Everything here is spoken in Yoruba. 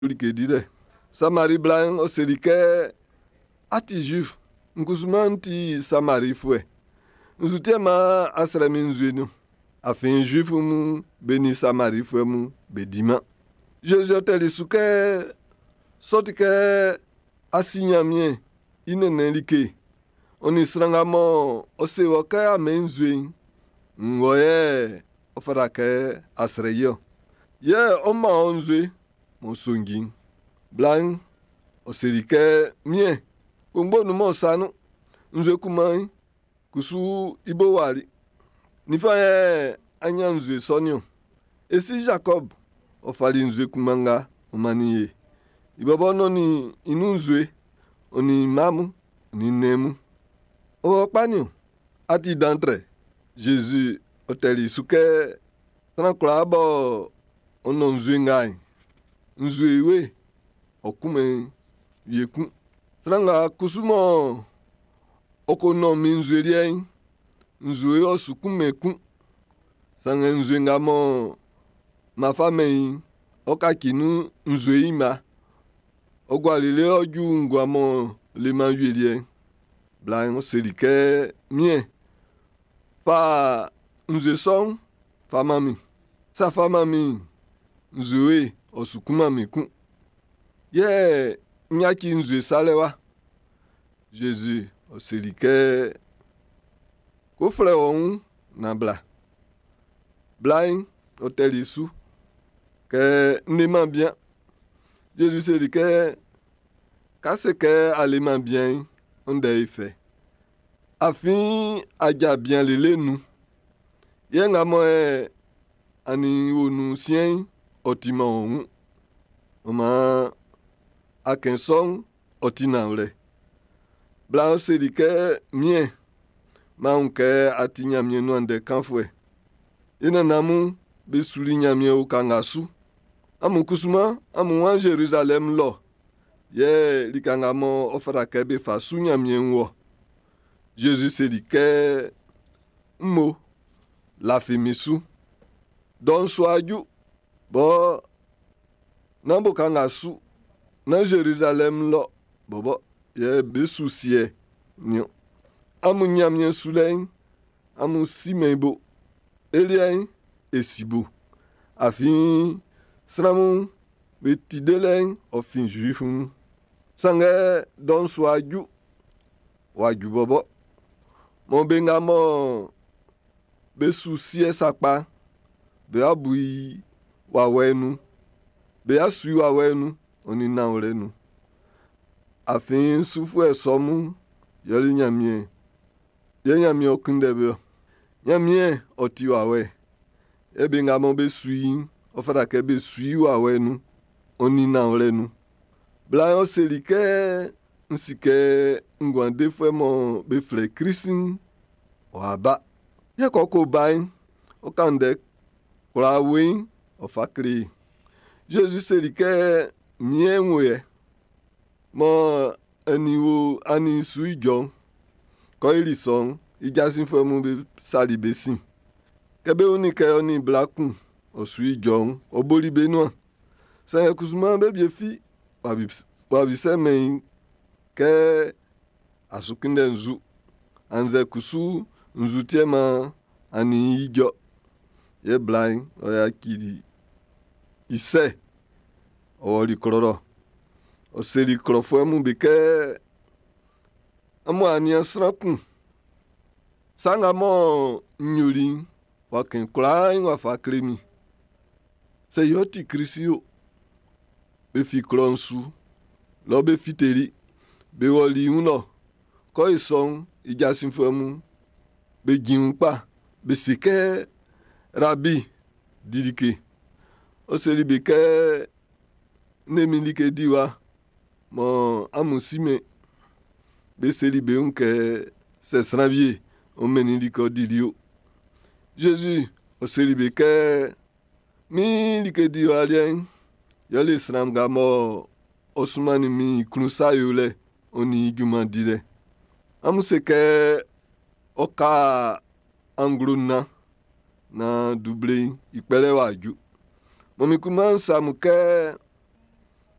likedide Samari blanc oselike ati juif nkusumanti Samari fue nzutiema asremi nzuenu afin juif mu beni Samari fue mu bedima Jésus telisuke sotike asinyamie inenelike onisrangamo osewoke amenzuen ngoye ofarake asreyo ye oma onzue mosongin blanc oselike mie kongbonu mo sanu nzue kumai kusu ibowari nifaye anya nzue sonio esi Jacob ofali nzue kumanga omaniye ibobo noni inu nzue oni mamu oni nemu okpanio ati d'entre Jésus oteli suke tranklabo ono nzue ngai nzue iwe okume yeku stranga kusumo okono mi nzue rien nzue osukume ku sange nzue ngamo mafame okakinu nzue ima ogwalile oju ngwamo le manjuelie blanc selike mie fa nzue son famami sa famami nzue osukumami ku ye nyaki nzue salewa Jésus oselike kofle on na blanc otelisu ke nema bien Jésus selike kaseke alema bien onde ife afin aja bien lele nu ye ngamo ani onu sien otima on oma akenson otinawle blanc selike mie maunke atinya mie nuande kanfwe ina namu besuli nyamie ukangasu amu kusuma amu wan Jerusalem lo ye likangamo ofarake be fasu nyamie nwo Jésus selike mo la fimisu don swaju bo nambo kangasu na Jerusalem lo bobo ye besusie nyo amu nyamie sulen amu simebo elien esibo afin sramu betidelen ofin juifun sange don swaju waju bobo mo bengamo besusie sakpa be abui wawenu be asui wawenu oni naurenu afin sufu esomu yoli nyamie ye nyamie okundebe nyamie oti wawe ebe ngamo besui ofarake besui wawenu oni naurenu blanc oselike nsike ngwande femo befle krisin oaba ye koko bain okande kurawe ofakri Jésus selike mie nwe mo aniwo ani sui jon ko ilison ijasin femo be sali besin kebe unike oni blakun osui jon oboli benua sange kusuma be biefi wabiseme ke asukinde nzu anze kusu nzu tiema ani ijo ye blanc oya kiri ise owoli kroro oseli krofo mu beke amu ani asrakun sanga mo nyuri wakin krai wa fakremi se yoti krisio be fi klonsu lo be fiteri be woli uno ko ison ijasin femu be jinpa be sike rabi didike oseli beke nemilike diwa mo amusime be seli be unke se sravie omeniliko didio Jésus oseli beke mi like diwa alien yole sram gamo osumani mi krusa yole oni jumandile amuseke oka angruna na double ikpele waju momikuman samuke